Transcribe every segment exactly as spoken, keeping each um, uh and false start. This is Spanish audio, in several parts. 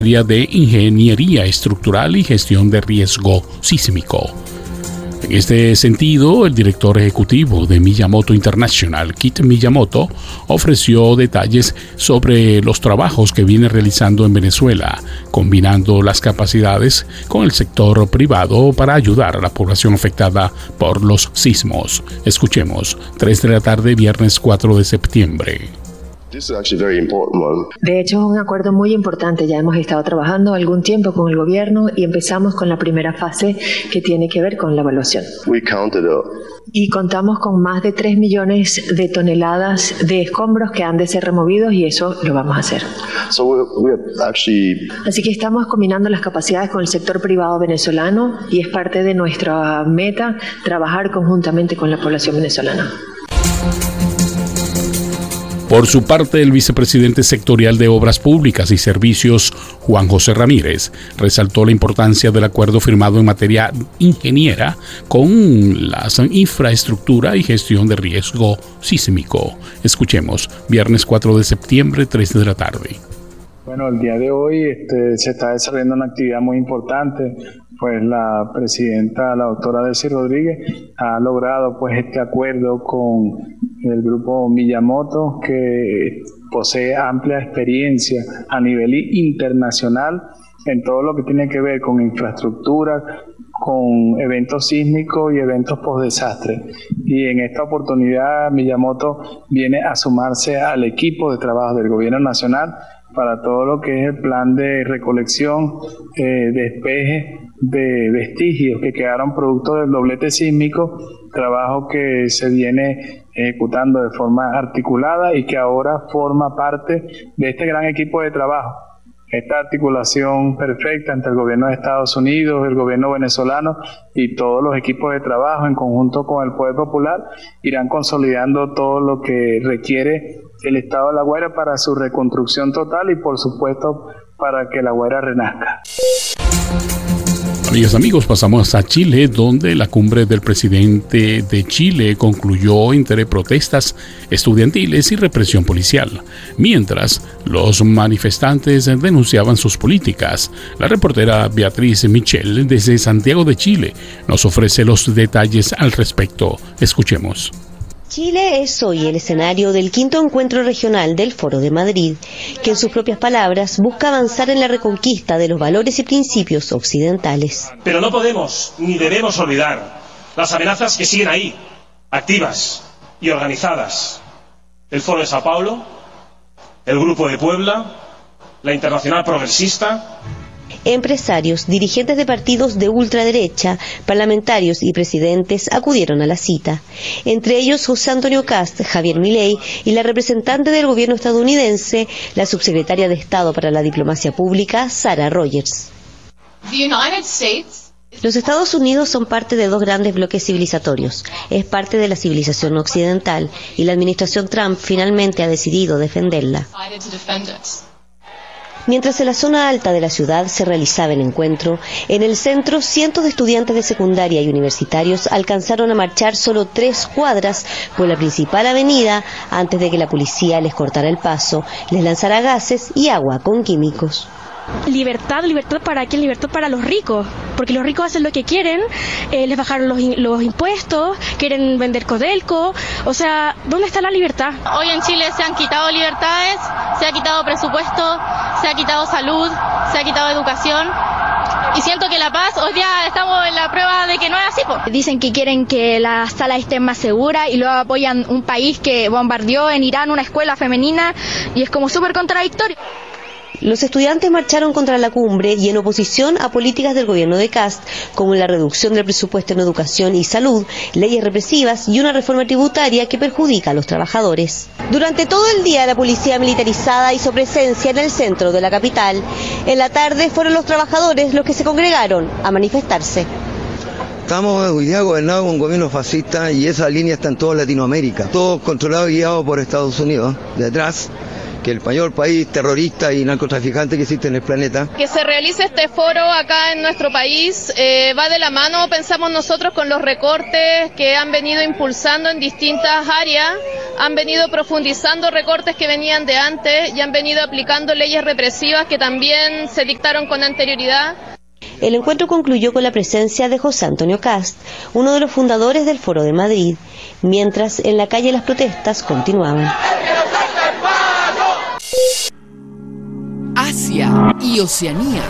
de Ingeniería Estructural y Gestión de Riesgo Sísmico. En este sentido, el director ejecutivo de Miyamoto International, Kit Miyamoto, ofreció detalles sobre los trabajos que viene realizando en Venezuela, combinando las capacidades con el sector privado para ayudar a la población afectada por los sismos. Escuchemos, tres de la tarde, viernes cuatro de septiembre. De hecho, es un acuerdo muy importante. Ya hemos estado trabajando algún tiempo con el gobierno y empezamos con la primera fase que tiene que ver con la evaluación. Y contamos con más de tres millones de toneladas de escombros que han de ser removidos y eso lo vamos a hacer. So we're, we're actually... Así que estamos combinando las capacidades con el sector privado venezolano y es parte de nuestra meta trabajar conjuntamente con la población venezolana. Por su parte, el vicepresidente sectorial de Obras Públicas y Servicios, Juan José Ramírez, resaltó la importancia del acuerdo firmado en materia ingeniera con la infraestructura y gestión de riesgo sísmico. Escuchemos, viernes cuatro de septiembre, tres de la tarde. Bueno, el día de hoy este, se está desarrollando una actividad muy importante, pues la presidenta, la doctora Delcy Rodríguez, ha logrado pues este acuerdo con el grupo Miyamoto, que posee amplia experiencia a nivel internacional en todo lo que tiene que ver con infraestructura, con eventos sísmicos y eventos post-desastre. Y en esta oportunidad Miyamoto viene a sumarse al equipo de trabajo del Gobierno Nacional para todo lo que es el plan de recolección, eh, despeje de vestigios que quedaron producto del doblete sísmico, trabajo que se viene ejecutando de forma articulada y que ahora forma parte de este gran equipo de trabajo. Esta articulación perfecta entre el gobierno de Estados Unidos, el gobierno venezolano y todos los equipos de trabajo en conjunto con el Poder Popular irán consolidando todo lo que requiere el Estado de La Guaira para su reconstrucción total y, por supuesto, para que La Guaira renazca. Amigas, amigos, pasamos a Chile, donde la cumbre del presidente de Chile concluyó entre protestas estudiantiles y represión policial, mientras los manifestantes denunciaban sus políticas. La reportera Beatriz Michel, desde Santiago de Chile, nos ofrece los detalles al respecto. Escuchemos. Chile es hoy el escenario del quinto encuentro regional del Foro de Madrid, que en sus propias palabras busca avanzar en la reconquista de los valores y principios occidentales. Pero no podemos ni debemos olvidar las amenazas que siguen ahí, activas y organizadas. El Foro de Sao Paulo, el Grupo de Puebla, la Internacional Progresista. Empresarios, dirigentes de partidos de ultraderecha, parlamentarios y presidentes acudieron a la cita. Entre ellos José Antonio Kast, Javier Milei y la representante del gobierno estadounidense, la subsecretaria de Estado para la Diplomacia Pública, Sarah Rogers. Los Estados Unidos son parte de dos grandes bloques civilizatorios. Es parte de la civilización occidental y la administración Trump finalmente ha decidido defenderla. Mientras en la zona alta de la ciudad se realizaba el encuentro, en el centro cientos de estudiantes de secundaria y universitarios alcanzaron a marchar solo tres cuadras por la principal avenida antes de que la policía les cortara el paso, les lanzara gases y agua con químicos. Libertad, libertad para quién, libertad para los ricos, porque los ricos hacen lo que quieren, eh, les bajaron los, los impuestos, quieren vender Codelco, o sea, ¿dónde está la libertad? Hoy en Chile se han quitado libertades, se ha quitado presupuesto, se ha quitado salud, se ha quitado educación. Y siento que la paz, hoy día estamos en la prueba de que no es así, po. Dicen que quieren que las salas estén más seguras y luego apoyan un país que bombardeó en Irán una escuela femenina y es como súper contradictorio. Los estudiantes marcharon contra la cumbre y en oposición a políticas del gobierno de Kast, como la reducción del presupuesto en educación y salud, leyes represivas y una reforma tributaria que perjudica a los trabajadores. Durante todo el día la policía militarizada hizo presencia en el centro de la capital. En la tarde fueron los trabajadores los que se congregaron a manifestarse. Estamos hoy día gobernados con un gobierno fascista y esa línea está en toda Latinoamérica, todo controlado y guiado por Estados Unidos detrás. que el mayor país terrorista y narcotraficante que existe en el planeta. Que se realice este foro acá en nuestro país eh, va de la mano, pensamos nosotros, con los recortes que han venido impulsando en distintas áreas, han venido profundizando recortes que venían de antes y han venido aplicando leyes represivas que también se dictaron con anterioridad. El encuentro concluyó con la presencia de José Antonio Cast, uno de los fundadores del Foro de Madrid, mientras en la calle las protestas continuaban. Asia y Oceanía.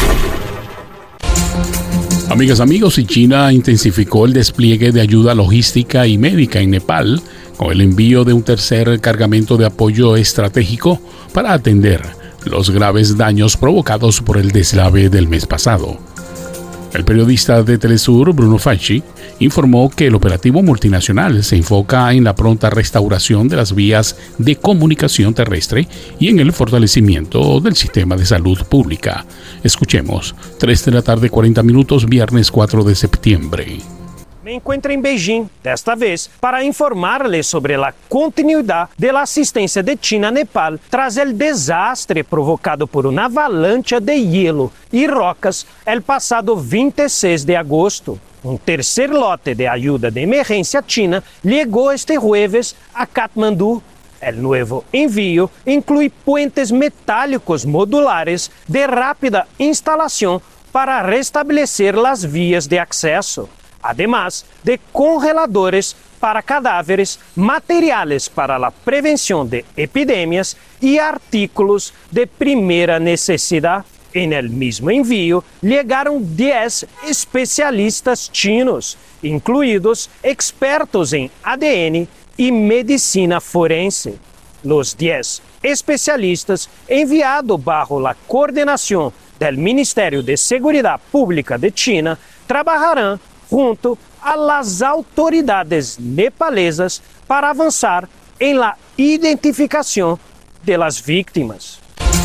Amigas, amigos, y China intensificó el despliegue de ayuda logística y médica en Nepal con el envío de un tercer cargamento de apoyo estratégico para atender los graves daños provocados por el deslave del mes pasado. El periodista de Telesur, Bruno Falchi, informó que el operativo multinacional se enfoca en la pronta restauración de las vías de comunicación terrestre y en el fortalecimiento del sistema de salud pública. Escuchemos, tres de la tarde, cuarenta minutos, viernes cuatro de septiembre. Me encuentro en Beijing, desta vez, para informarles sobre la continuidad de la asistencia de China a Nepal tras el desastre provocado por una avalancha de hielo y rocas el pasado veintiséis de agosto. Un tercer lote de ayuda de emergencia china llegó este jueves a Katmandú. El nuevo envío incluye puentes metálicos modulares de rápida instalación para restablecer las vías de acceso, además de congeladores para cadáveres, materiales para la prevención de epidemias y artículos de primera necesidad. En el mismo envío llegaron diez especialistas chinos, incluidos expertos en A D N y medicina forense. Los diez especialistas, enviados bajo la coordinación del Ministerio de Seguridad Pública de China, trabajarán junto a las autoridades nepalesas para avanzar en la identificación de las víctimas.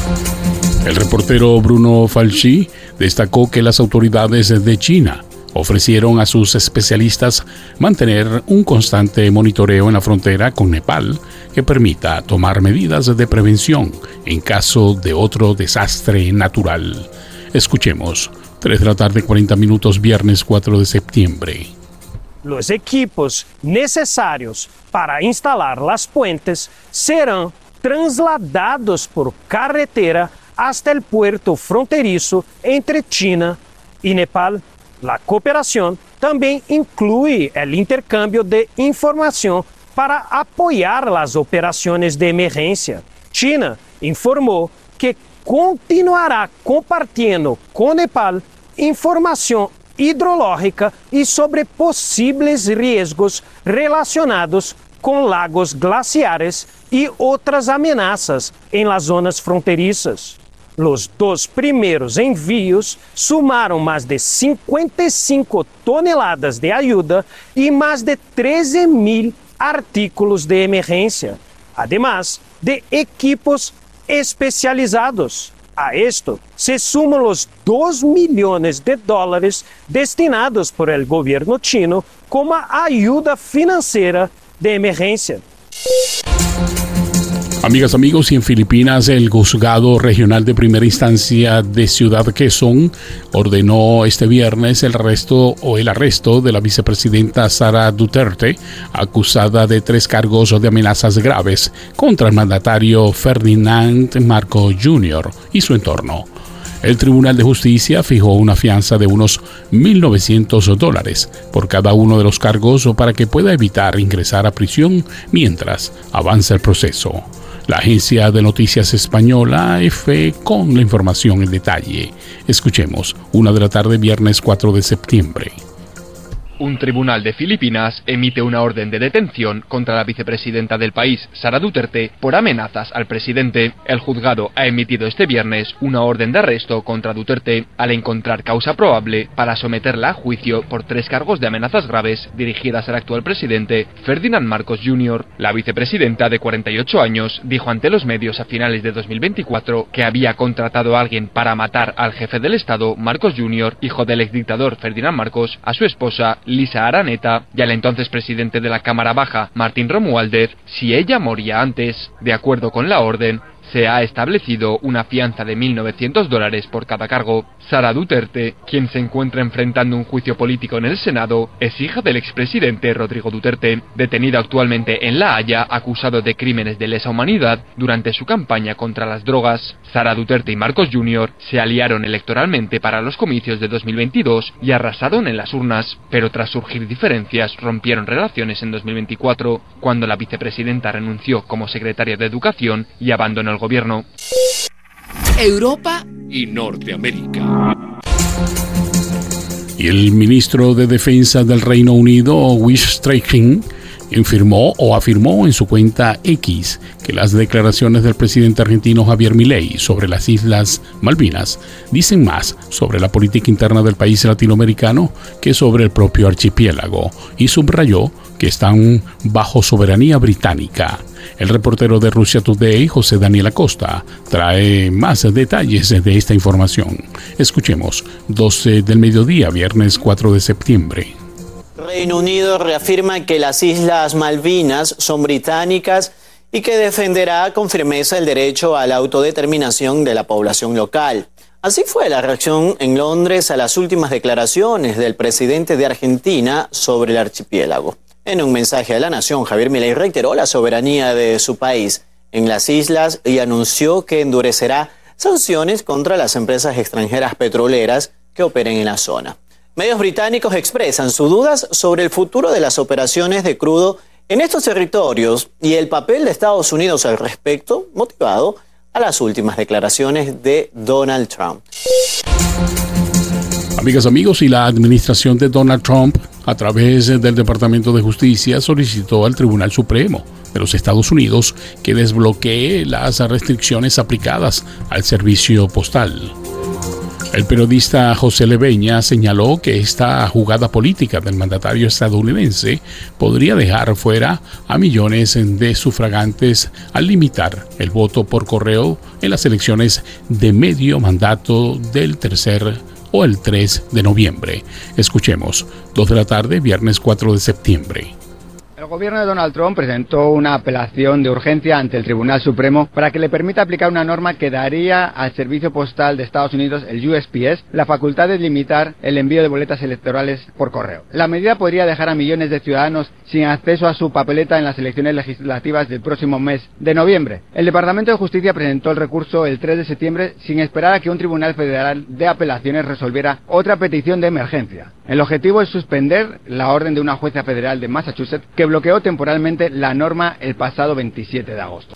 El reportero Bruno Falchi destacó que las autoridades de China ofrecieron a sus especialistas mantener un constante monitoreo en la frontera con Nepal que permita tomar medidas de prevención en caso de otro desastre natural. Escuchemos, tres de la tarde, cuarenta minutos, viernes cuatro de septiembre. Los equipos necesarios para instalar las puentes serán trasladados por carretera hasta el puerto fronterizo entre China y Nepal. La cooperación también incluye el intercambio de información para apoyar las operaciones de emergencia. China informó que continuará compartiendo con Nepal información hidrológica y sobre posibles riesgos relacionados con lagos glaciares y otras amenazas en las zonas fronterizas. Los dos primeros envíos sumaron más de cincuenta y cinco toneladas de ayuda y más de trece mil artículos de emergencia, además de equipos especializados. A esto se suman los dos millones de dólares destinados por el gobierno chino como ayuda financiera de emergencia. Amigas, amigos, y en Filipinas, el juzgado regional de primera instancia de Ciudad Quezón ordenó este viernes el arresto o el arresto de la vicepresidenta Sara Duterte, acusada de tres cargos de amenazas graves contra el mandatario Ferdinand Marcos junior y su entorno. El Tribunal de Justicia fijó una fianza de unos mil novecientos dólares por cada uno de los cargos para que pueda evitar ingresar a prisión mientras avanza el proceso. La agencia de noticias española A F con la información en detalle. Escuchemos, una de la tarde, viernes cuatro de septiembre. Un tribunal de Filipinas emite una orden de detención contra la vicepresidenta del país, Sara Duterte, por amenazas al presidente. El juzgado ha emitido este viernes una orden de arresto contra Duterte al encontrar causa probable para someterla a juicio por tres cargos de amenazas graves dirigidas al actual presidente, Ferdinand Marcos junior La vicepresidenta, de cuarenta y ocho años, dijo ante los medios a finales de dos mil veinticuatro que había contratado a alguien para matar al jefe del Estado, Marcos junior, hijo del exdictador Ferdinand Marcos, a su esposa, Lisa Araneta, y al entonces presidente de la Cámara Baja, Martín Romualdez, si ella moría antes. De acuerdo con la orden, se ha establecido una fianza de mil novecientos dólares por cada cargo. Sara Duterte, quien se encuentra enfrentando un juicio político en el Senado, es hija del expresidente Rodrigo Duterte, detenido actualmente en La Haya, acusado de crímenes de lesa humanidad durante su campaña contra las drogas. Sara Duterte y Marcos junior se aliaron electoralmente para los comicios de dos mil veintidós y arrasaron en las urnas, pero tras surgir diferencias rompieron relaciones en dos mil veinticuatro, cuando la vicepresidenta renunció como secretaria de Educación y abandonó el gobierno. Europa y Norteamérica. Y el ministro de Defensa del Reino Unido, Wish Streichen, informó o afirmó en su cuenta X que las declaraciones del presidente argentino Javier Milei sobre las Islas Malvinas dicen más sobre la política interna del país latinoamericano que sobre el propio archipiélago, y subrayó que están bajo soberanía británica. El reportero de Russia Today, José Daniel Acosta, trae más detalles de esta información. Escuchemos, doce del mediodía, viernes cuatro de septiembre. Reino Unido reafirma que las Islas Malvinas son británicas y que defenderá con firmeza el derecho a la autodeterminación de la población local. Así fue la reacción en Londres a las últimas declaraciones del presidente de Argentina sobre el archipiélago. En un mensaje a la nación, Javier Milei reiteró la soberanía de su país en las islas y anunció que endurecerá sanciones contra las empresas extranjeras petroleras que operen en la zona. Medios británicos expresan sus dudas sobre el futuro de las operaciones de crudo en estos territorios y el papel de Estados Unidos al respecto, motivado a las últimas declaraciones de Donald Trump. Amigas, amigos, y la administración de Donald Trump, a través del Departamento de Justicia, solicitó al Tribunal Supremo de los Estados Unidos que desbloquee las restricciones aplicadas al servicio postal. El periodista José Leveña señaló que esta jugada política del mandatario estadounidense podría dejar fuera a millones de sufragantes al limitar el voto por correo en las elecciones de medio mandato del tercer o el tres de noviembre. Escuchemos, dos de la tarde, viernes cuatro de septiembre. El gobierno de Donald Trump presentó una apelación de urgencia ante el Tribunal Supremo para que le permita aplicar una norma que daría al Servicio Postal de Estados Unidos, el U S P S, la facultad de limitar el envío de boletas electorales por correo. La medida podría dejar a millones de ciudadanos sin acceso a su papeleta en las elecciones legislativas del próximo mes de noviembre. El Departamento de Justicia presentó el recurso el tres de septiembre sin esperar a que un tribunal federal de apelaciones resolviera otra petición de emergencia. El objetivo es suspender la orden de una jueza federal de Massachusetts que bloqueó temporalmente la norma el pasado veintisiete de agosto.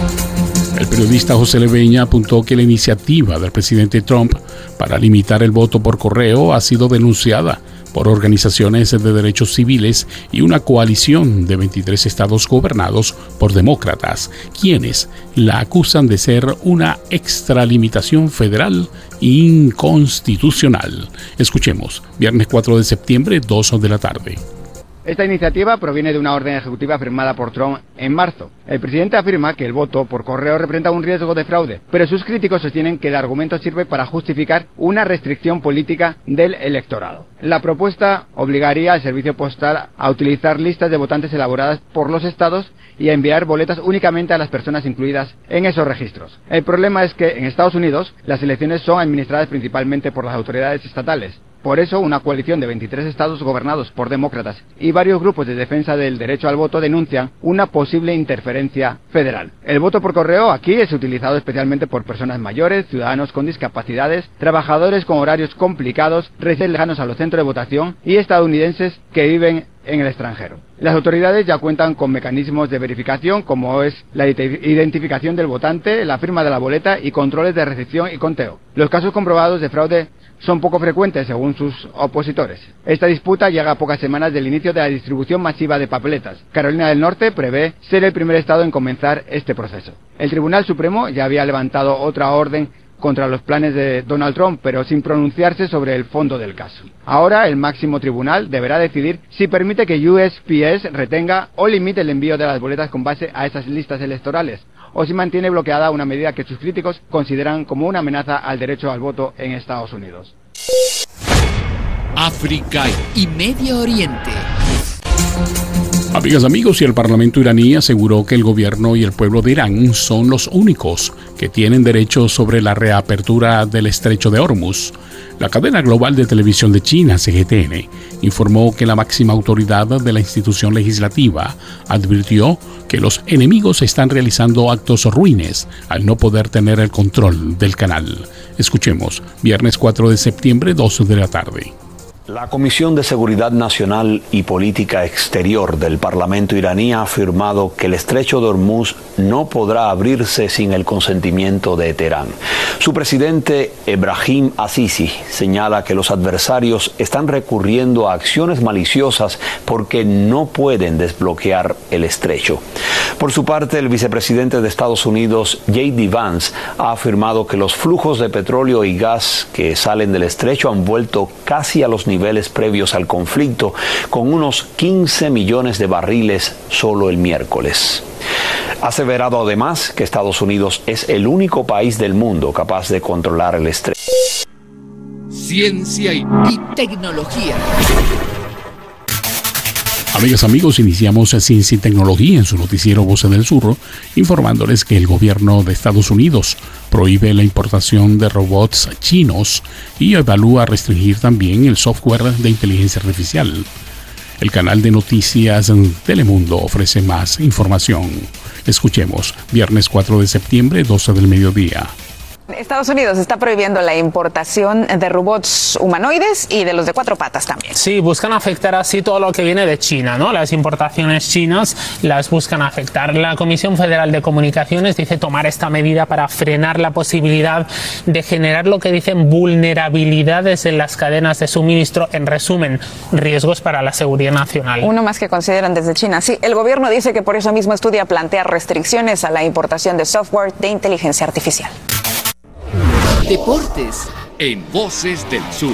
El periodista José Leveña apuntó que la iniciativa del presidente Trump para limitar el voto por correo ha sido denunciada por organizaciones de derechos civiles y una coalición de veintitrés estados gobernados por demócratas, quienes la acusan de ser una extralimitación federal inconstitucional. Escuchemos, viernes cuatro de septiembre, dos de la tarde. Esta iniciativa proviene de una orden ejecutiva firmada por Trump en marzo. El presidente afirma que el voto por correo representa un riesgo de fraude, pero sus críticos sostienen que el argumento sirve para justificar una restricción política del electorado. La propuesta obligaría al servicio postal a utilizar listas de votantes elaboradas por los estados y a enviar boletas únicamente a las personas incluidas en esos registros. El problema es que en Estados Unidos las elecciones son administradas principalmente por las autoridades estatales. Por eso, una coalición de veintitrés estados gobernados por demócratas y varios grupos de defensa del derecho al voto denuncian una posible interferencia federal. El voto por correo aquí es utilizado especialmente por personas mayores, ciudadanos con discapacidades, trabajadores con horarios complicados, residentes lejanos a los centros de votación y estadounidenses que viven en el extranjero. Las autoridades ya cuentan con mecanismos de verificación como es la identificación del votante, la firma de la boleta y controles de recepción y conteo. Los casos comprobados de fraude son poco frecuentes según sus opositores. Esta disputa llega a pocas semanas del inicio de la distribución masiva de papeletas. Carolina del Norte prevé ser el primer estado en comenzar este proceso. El Tribunal Supremo ya había levantado otra orden contra los planes de Donald Trump, pero sin pronunciarse sobre el fondo del caso. Ahora el máximo tribunal deberá decidir si permite que U S P S retenga o limite el envío de las boletas con base a esas listas electorales, o si mantiene bloqueada una medida que sus críticos consideran como una amenaza al derecho al voto en Estados Unidos. África y Medio Oriente. Amigas, amigos, y el Parlamento iraní aseguró que el gobierno y el pueblo de Irán son los únicos que tienen derecho sobre la reapertura del estrecho de Hormuz. La cadena global de televisión de China, C G T N, informó que la máxima autoridad de la institución legislativa advirtió que los enemigos están realizando actos ruines al no poder tener el control del canal. Escuchemos, viernes cuatro de septiembre, dos de la tarde. La Comisión de Seguridad Nacional y Política Exterior del Parlamento iraní ha afirmado que el estrecho de Hormuz no podrá abrirse sin el consentimiento de Teherán. Su presidente, Ebrahim Azizi, señala que los adversarios están recurriendo a acciones maliciosas porque no pueden desbloquear el estrecho. Por su parte, el vicepresidente de Estados Unidos, J D Vance, ha afirmado que los flujos de petróleo y gas que salen del estrecho han vuelto casi a los niveles previos al conflicto, con unos quince millones de barriles solo el miércoles. Ha aseverado además que Estados Unidos es el único país del mundo capaz de controlar el estrecho. Ciencia y, y tecnología. Amigas, amigos, iniciamos Ciencia y Tecnología en su noticiero Voces del Sur, informándoles que el gobierno de Estados Unidos prohíbe la importación de robots chinos y evalúa restringir también el software de inteligencia artificial. El canal de noticias Telemundo ofrece más información. Escuchemos, viernes cuatro de septiembre, doce del mediodía. Estados Unidos está prohibiendo la importación de robots humanoides y de los de cuatro patas también. Sí, buscan afectar así todo lo que viene de China, ¿no? Las importaciones chinas las buscan afectar. La Comisión Federal de Comunicaciones dice tomar esta medida para frenar la posibilidad de generar lo que dicen vulnerabilidades en las cadenas de suministro. En resumen, riesgos para la seguridad nacional. Uno más que consideran desde China. Sí, el gobierno dice que por eso mismo estudia plantear restricciones a la importación de software de inteligencia artificial. Deportes en Voces del Sur.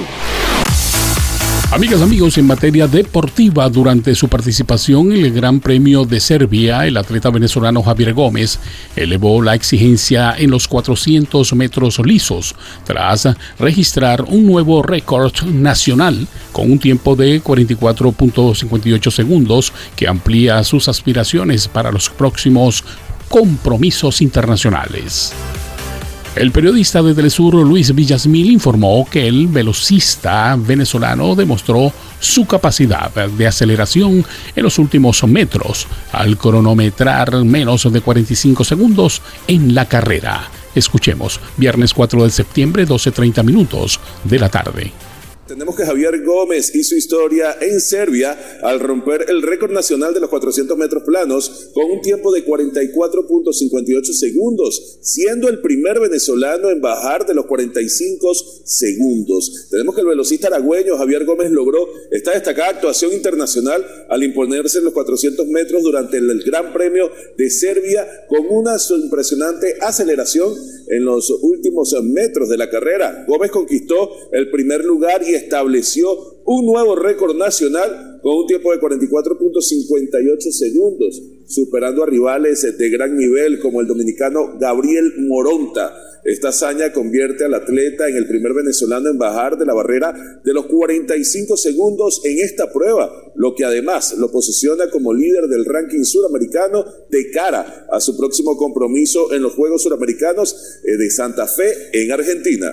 Amigas, amigos, en materia deportiva, durante su participación en el Gran Premio de Serbia, el atleta venezolano Javier Gómez elevó la exigencia en los cuatrocientos metros lisos tras registrar un nuevo récord nacional con un tiempo de cuarenta y cuatro punto cincuenta y ocho segundos que amplía sus aspiraciones para los próximos compromisos internacionales. El periodista de Telesur, Luis Villasmil, informó que el velocista venezolano demostró su capacidad de aceleración en los últimos metros al cronometrar menos de cuarenta y cinco segundos en la carrera. Escuchemos, viernes cuatro de septiembre, doce treinta minutos de la tarde. Tenemos que Javier Gómez hizo historia en Serbia al romper el récord nacional de los cuatrocientos metros planos con un tiempo de cuarenta y cuatro punto cincuenta y ocho segundos, siendo el primer venezolano en bajar de los cuarenta y cinco segundos. Tenemos que el velocista aragüeño Javier Gómez logró esta destacada actuación internacional al imponerse en los cuatrocientos metros durante el Gran Premio de Serbia con una impresionante aceleración en los últimos metros de la carrera. Gómez conquistó el primer lugar y estableció un nuevo récord nacional con un tiempo de cuarenta y cuatro punto cincuenta y ocho segundos, superando a rivales de gran nivel como el dominicano Gabriel Moronta. Esta hazaña convierte al atleta en el primer venezolano en bajar de la barrera de los cuarenta y cinco segundos en esta prueba, lo que además lo posiciona como líder del ranking suramericano de cara a su próximo compromiso en los Juegos Suramericanos de Santa Fe en Argentina.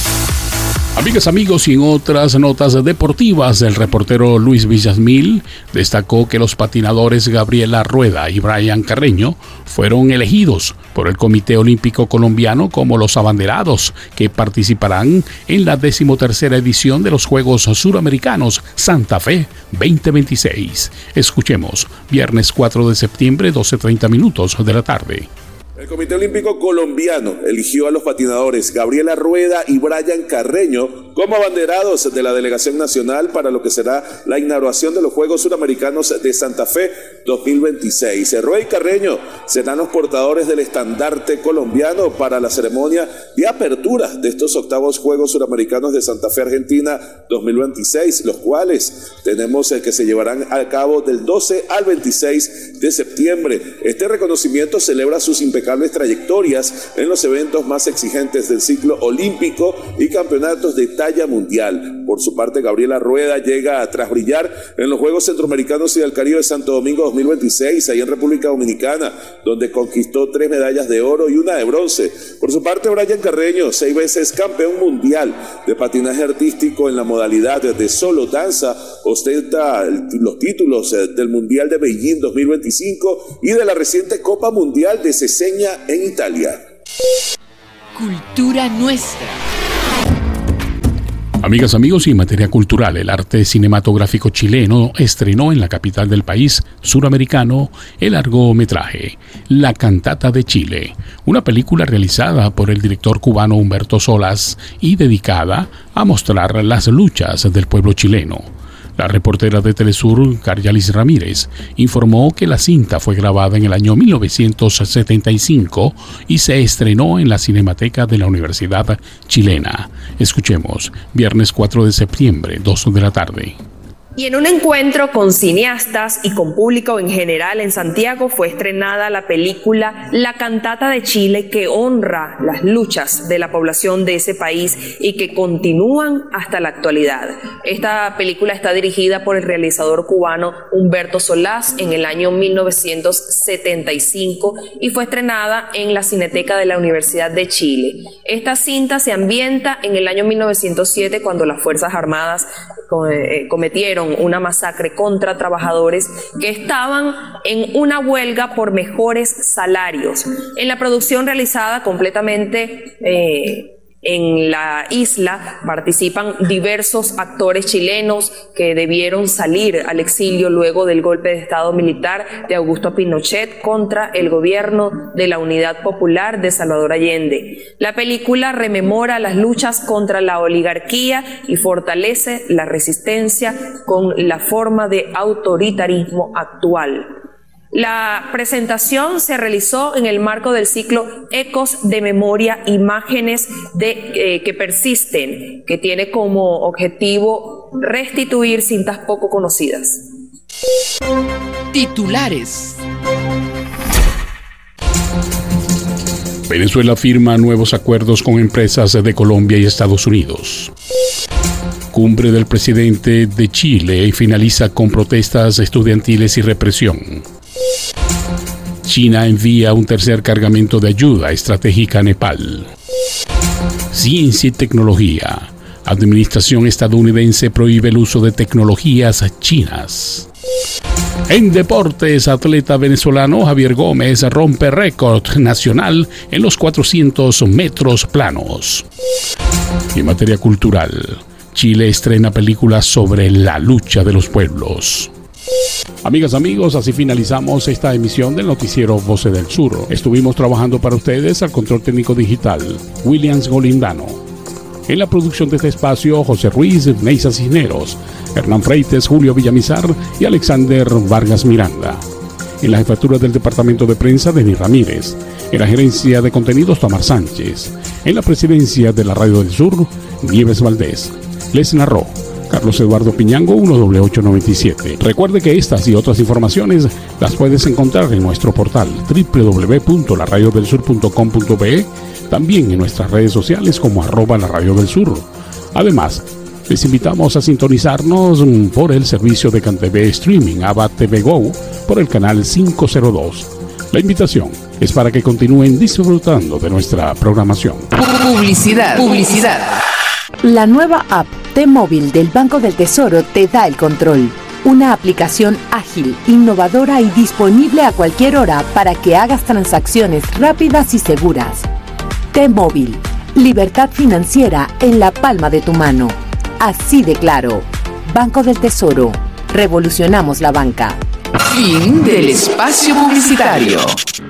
Amigas, amigos, y en otras notas deportivas, el reportero Luis Villasmil destacó que los patinadores Gabriela Rueda y Brian Carreño fueron elegidos por el Comité Olímpico Colombiano como los abanderados que participarán en la decimotercera edición de los Juegos Suramericanos Santa Fe veinte veintiséis. Escuchemos, viernes cuatro de septiembre, doce treinta minutos de la tarde. El Comité Olímpico Colombiano eligió a los patinadores Gabriela Rueda y Brian Carreño como abanderados de la delegación nacional para lo que será la inauguración de los Juegos Suramericanos de Santa Fe dos mil veintiséis. Rueda y Carreño serán los portadores del estandarte colombiano para la ceremonia de apertura de estos octavos Juegos Suramericanos de Santa Fe Argentina dos mil veintiséis, los cuales tenemos que se llevarán a cabo del doce al veintiséis de septiembre. Este reconocimiento celebra sus impecables trayectorias en los eventos más exigentes del ciclo olímpico y campeonatos de talla talla mundial. Por su parte, Gabriela Rueda llega tras brillar en los Juegos Centroamericanos y del Caribe de Santo Domingo dos mil veintiséis, ahí en República Dominicana, donde conquistó tres medallas de oro y una de bronce. Por su parte, Brian Carreño, seis veces campeón mundial de patinaje artístico en la modalidad de solo danza, ostenta los títulos del Mundial de Beijing dos mil veinticinco y de la reciente Copa Mundial de Cesena en Italia. Cultura nuestra. Amigas, amigos, y en materia cultural, el arte cinematográfico chileno estrenó en la capital del país suramericano el largometraje La Cantata de Chile, una película realizada por el director cubano Humberto Solás y dedicada a mostrar las luchas del pueblo chileno. La reportera de Telesur, Caryalis Ramírez, informó que la cinta fue grabada en el año mil novecientos setenta y cinco y se estrenó en la Cinemateca de la Universidad Chilena. Escuchemos, viernes cuatro de septiembre, dos de la tarde. Y en un encuentro con cineastas y con público en general en Santiago fue estrenada la película La Cantata de Chile, que honra las luchas de la población de ese país y que continúan hasta la actualidad. Esta película está dirigida por el realizador cubano Humberto Solás en el año mil novecientos setenta y cinco y fue estrenada en la Cineteca de la Universidad de Chile. Esta cinta se ambienta en el año mil novecientos siete, cuando las Fuerzas Armadas cometieron una masacre contra trabajadores que estaban en una huelga por mejores salarios. En la producción realizada completamente eh, en la isla participan diversos actores chilenos que debieron salir al exilio luego del golpe de Estado militar de Augusto Pinochet contra el gobierno de la Unidad Popular de Salvador Allende. La película rememora las luchas contra la oligarquía y fortalece la resistencia con la forma de autoritarismo actual. La presentación se realizó en el marco del ciclo Ecos de Memoria, Imágenes de, eh, que persisten, que tiene como objetivo restituir cintas poco conocidas. Titulares. Venezuela firma nuevos acuerdos con empresas de Colombia y Estados Unidos. Cumbre del presidente de Chile finaliza con protestas estudiantiles y represión. China envía un tercer cargamento de ayuda estratégica a Nepal. Ciencia y tecnología. Administración estadounidense prohíbe el uso de tecnologías chinas. En deportes, atleta venezolano Javier Gómez rompe récord nacional en los cuatrocientos metros planos. Y en materia cultural, Chile estrena película sobre la lucha de los pueblos. Amigas, amigos, así finalizamos esta emisión del noticiero Voces del Sur. Estuvimos trabajando para ustedes al control técnico digital, Williams Golindano. En la producción de este espacio, José Ruiz, Neisa Cisneros, Hernán Freites, Julio Villamizar y Alexander Vargas Miranda. En la jefatura del departamento de prensa, Denis Ramírez. En la gerencia de contenidos, Tamar Sánchez. En la presidencia de la Radio del Sur, Nieves Valdés. Les narró Carlos Eduardo Piñango, uno doble ocho noventa y siete. Recuerde que estas y otras informaciones las puedes encontrar en nuestro portal doble u doble u doble u punto la radio del sur punto com punto be, también en nuestras redes sociales como arroba la radio del sur. Además, les invitamos a sintonizarnos por el servicio de CanTV Streaming Ava T V Go por el canal quinientos dos. La invitación es para que continúen disfrutando de nuestra programación. Publicidad. Publicidad. La nueva app T-Móvil del Banco del Tesoro te da el control. Una aplicación ágil, innovadora y disponible a cualquier hora para que hagas transacciones rápidas y seguras. T-Móvil, libertad financiera en la palma de tu mano. Así de claro. Banco del Tesoro. Revolucionamos la banca. Fin del espacio publicitario.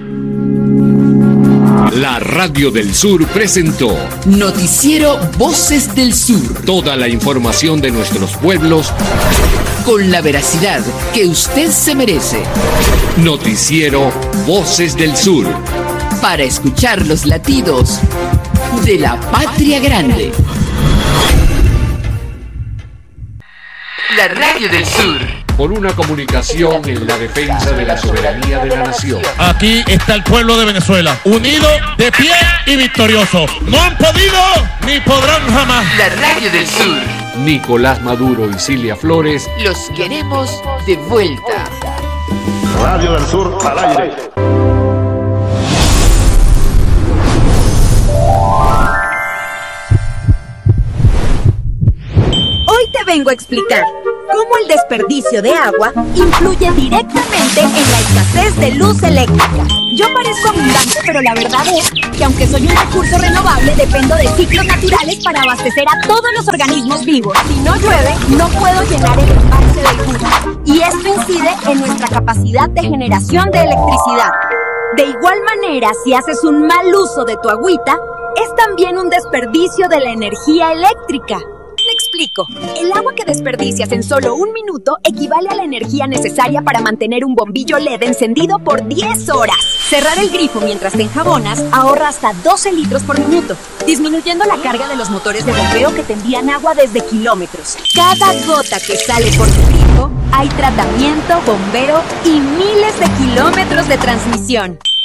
La Radio del Sur presentó Noticiero Voces del Sur. Toda la información de nuestros pueblos con la veracidad que usted se merece. Noticiero Voces del Sur. Para escuchar los latidos de la patria grande. La Radio del Sur. por una comunicación en la defensa de la soberanía de la nación. Aquí está el pueblo de Venezuela, unido, de pie y victorioso. No han podido ni podrán jamás. La Radio del Sur. Nicolás Maduro y Cilia Flores. Los queremos de vuelta. Radio del Sur al aire. Hoy te vengo a explicar cómo el desperdicio de agua influye directamente en la escasez de luz eléctrica. Yo parezco abundante, pero la verdad es que aunque soy un recurso renovable, dependo de ciclos naturales para abastecer a todos los organismos vivos. Si no llueve, no puedo llenar el embalse del Cuna. Y esto incide en nuestra capacidad de generación de electricidad. De igual manera, si haces un mal uso de tu agüita, es también un desperdicio de la energía eléctrica. Te explico. El agua que desperdicias en solo un minuto equivale a la energía necesaria para mantener un bombillo L E D encendido por diez horas. Cerrar el grifo mientras te enjabonas ahorra hasta doce litros por minuto, disminuyendo la carga de los motores de bombeo que te envían agua desde kilómetros. Cada gota que sale por tu grifo, hay tratamiento, bombeo y miles de kilómetros de transmisión.